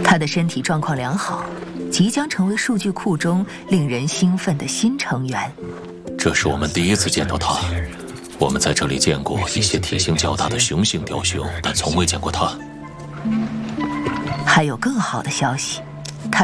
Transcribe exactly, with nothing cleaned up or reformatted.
他的身体状况良好，即将成为数据库中令人兴奋的新成员。 这是我们第一次见到他。我们在这里见过一些体型较大的雄性雕熊，但从未见过他。 还有更好的消息。